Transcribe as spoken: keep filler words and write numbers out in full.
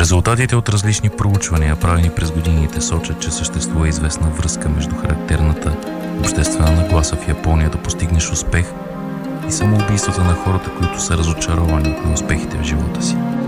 Резултатите от различни проучвания, правени през годините, сочат, че съществува известна връзка между характерната обществена нагласа в Япония да постигнеш успех и самоубийствата на хората, които са разочаровани от неуспехите в живота си.